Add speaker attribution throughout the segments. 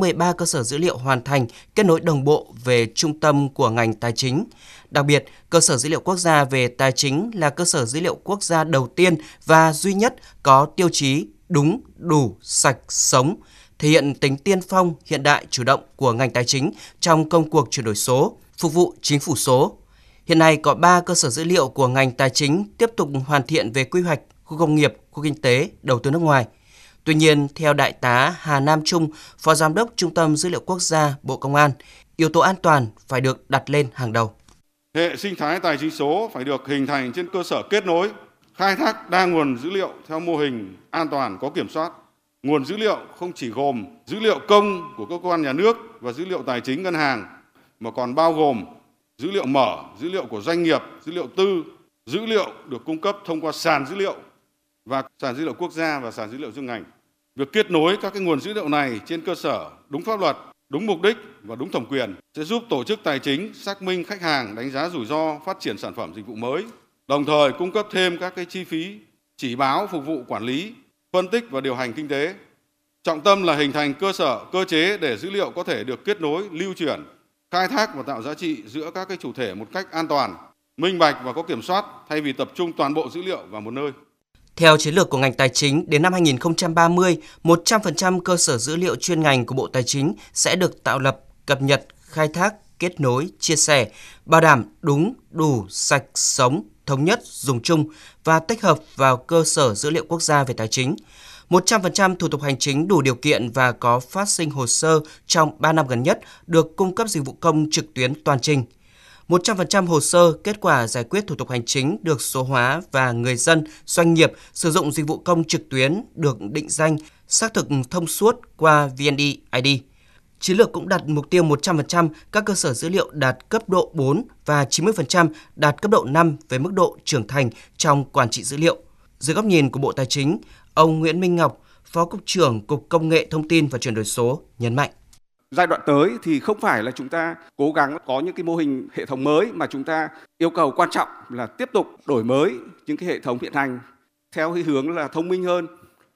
Speaker 1: 13 cơ sở dữ liệu hoàn thành kết nối đồng bộ về trung tâm của ngành tài chính. Đặc biệt, cơ sở dữ liệu quốc gia về tài chính là cơ sở dữ liệu quốc gia đầu tiên và duy nhất có tiêu chí đúng, đủ, sạch, sống, thể hiện tính tiên phong, hiện đại, chủ động của ngành tài chính trong công cuộc chuyển đổi số, phục vụ chính phủ số. Hiện nay có 3 cơ sở dữ liệu của ngành tài chính tiếp tục hoàn thiện về quy hoạch, khu công nghiệp, khu kinh tế, đầu tư nước ngoài. Tuy nhiên, theo Đại tá Hà Nam Trung, Phó Giám đốc Trung tâm Dữ liệu Quốc gia Bộ Công an, yếu tố an toàn phải được đặt lên hàng đầu.
Speaker 2: Hệ sinh thái tài chính số phải được hình thành trên cơ sở kết nối, khai thác đa nguồn dữ liệu theo mô hình an toàn có kiểm soát. Nguồn dữ liệu không chỉ gồm dữ liệu công của cơ quan nhà nước và dữ liệu tài chính ngân hàng, mà còn bao gồm dữ liệu mở, dữ liệu của doanh nghiệp, dữ liệu tư, dữ liệu được cung cấp thông qua sàn dữ liệu và sàn dữ liệu quốc gia và sàn dữ liệu chuyên ngành. Việc kết nối các cái nguồn dữ liệu này trên cơ sở đúng pháp luật, đúng mục đích và đúng thẩm quyền sẽ giúp tổ chức tài chính xác minh khách hàng, đánh giá rủi ro, phát triển sản phẩm dịch vụ mới, đồng thời cung cấp thêm các cái chi phí chỉ báo phục vụ quản lý, phân tích và điều hành kinh tế. Trọng tâm là hình thành cơ chế để dữ liệu có thể được kết nối, lưu chuyển, khai thác và tạo giá trị giữa các cái chủ thể một cách an toàn, minh bạch và có kiểm soát thay vì tập trung toàn bộ dữ liệu vào một nơi.
Speaker 1: Theo chiến lược của ngành tài chính, đến năm 2030, 100% cơ sở dữ liệu chuyên ngành của Bộ Tài chính sẽ được tạo lập, cập nhật, khai thác, kết nối, chia sẻ, bảo đảm đúng, đủ, sạch, sống, thống nhất, dùng chung và tích hợp vào cơ sở dữ liệu quốc gia về tài chính. 100% thủ tục hành chính đủ điều kiện và có phát sinh hồ sơ trong 3 năm gần nhất được cung cấp dịch vụ công trực tuyến toàn trình. 100% hồ sơ, kết quả giải quyết thủ tục hành chính được số hóa và người dân, doanh nghiệp sử dụng dịch vụ công trực tuyến được định danh, xác thực thông suốt qua VNeID. Chiến lược cũng đặt mục tiêu 100% các cơ sở dữ liệu đạt cấp độ 4 và 90% đạt cấp độ 5 về mức độ trưởng thành trong quản trị dữ liệu. Dưới góc nhìn của Bộ Tài chính, ông Nguyễn Minh Ngọc, Phó Cục trưởng Cục Công nghệ Thông tin và Chuyển đổi số nhấn mạnh.
Speaker 3: Giai đoạn tới thì không phải là chúng ta cố gắng có những cái mô hình hệ thống mới, mà chúng ta yêu cầu quan trọng là tiếp tục đổi mới những cái hệ thống hiện hành theo cái hướng là thông minh hơn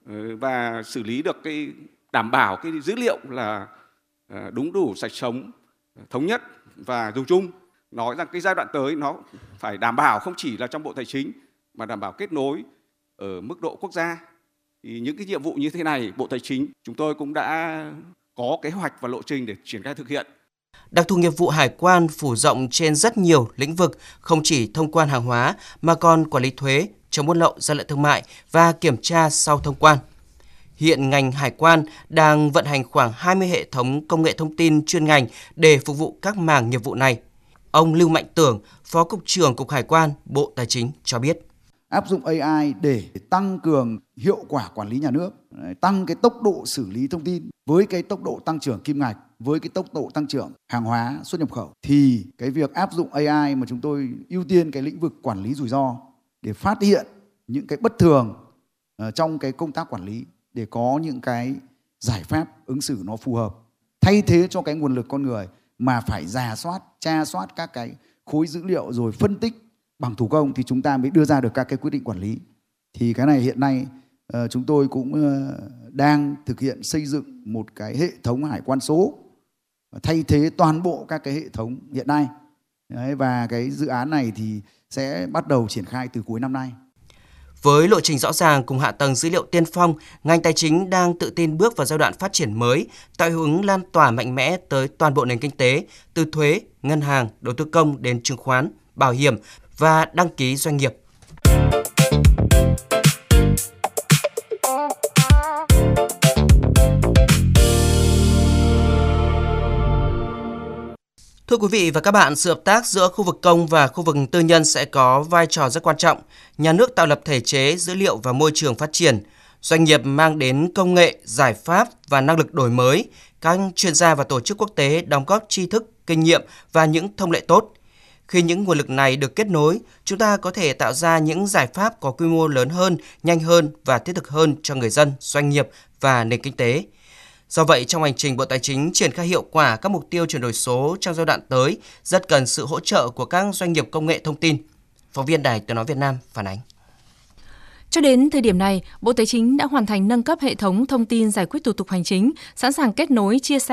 Speaker 3: và xử lý được cái đảm bảo cái dữ liệu là đúng, đủ, sạch, sống, thống nhất và dùng chung. Nói rằng cái giai đoạn tới nó phải đảm bảo không chỉ là trong Bộ Tài chính mà đảm bảo kết nối ở mức độ quốc gia. Thì những cái nhiệm vụ như thế này, Bộ Tài chính chúng tôi cũng đã có kế hoạch và lộ trình để triển khai thực hiện.
Speaker 1: Đặc thù nghiệp vụ hải quan phủ rộng trên rất nhiều lĩnh vực, không chỉ thông quan hàng hóa mà còn quản lý thuế, chống buôn lậu, gian lận thương mại và kiểm tra sau thông quan. Hiện ngành hải quan đang vận hành khoảng 20 hệ thống công nghệ thông tin chuyên ngành để phục vụ các mảng nghiệp vụ này. Ông Lưu Mạnh Tưởng, Phó Cục trưởng Cục Hải quan, Bộ Tài chính cho biết.
Speaker 4: Áp dụng AI để tăng cường hiệu quả quản lý nhà nước, tăng cái tốc độ xử lý thông tin với cái tốc độ tăng trưởng kim ngạch, với cái tốc độ tăng trưởng hàng hóa xuất nhập khẩu. Thì cái việc áp dụng AI mà chúng tôi ưu tiên cái lĩnh vực quản lý rủi ro để phát hiện những cái bất thường trong cái công tác quản lý, để có những cái giải pháp ứng xử nó phù hợp, thay thế cho cái nguồn lực con người mà phải rà soát, tra soát các cái khối dữ liệu rồi phân tích bằng thủ công thì chúng ta mới đưa ra được các cái quyết định quản lý. Thì cái này hiện nay chúng tôi cũng đang thực hiện xây dựng một cái hệ thống hải quan số thay thế toàn bộ các cái hệ thống hiện nay. Đấy, và cái dự án này thì sẽ bắt đầu triển khai từ cuối năm nay.
Speaker 1: Với lộ trình rõ ràng cùng hạ tầng dữ liệu tiên phong, ngành tài chính đang tự tin bước vào giai đoạn phát triển mới, tạo hiệu ứng lan tỏa mạnh mẽ tới toàn bộ nền kinh tế, từ thuế, ngân hàng, đầu tư công đến chứng khoán, bảo hiểm và đăng ký doanh nghiệp. Thưa quý vị và các bạn, sự hợp tác giữa khu vực công và khu vực tư nhân sẽ có vai trò rất quan trọng. Nhà nước tạo lập thể chế, dữ liệu và môi trường phát triển. Doanh nghiệp mang đến công nghệ, giải pháp và năng lực đổi mới. Các chuyên gia và tổ chức quốc tế đóng góp tri thức, kinh nghiệm và những thông lệ tốt. Khi những nguồn lực này được kết nối, chúng ta có thể tạo ra những giải pháp có quy mô lớn hơn, nhanh hơn và thiết thực hơn cho người dân, doanh nghiệp và nền kinh tế. Do vậy, trong hành trình Bộ Tài chính triển khai hiệu quả các mục tiêu chuyển đổi số trong giai đoạn tới, rất cần sự hỗ trợ của các doanh nghiệp công nghệ thông tin. Phóng viên Đài Tiếng nói Việt Nam phản ánh.
Speaker 5: Cho đến thời điểm này, Bộ Tài chính đã hoàn thành nâng cấp hệ thống thông tin giải quyết thủ tục hành chính, sẵn sàng kết nối, chia sẻ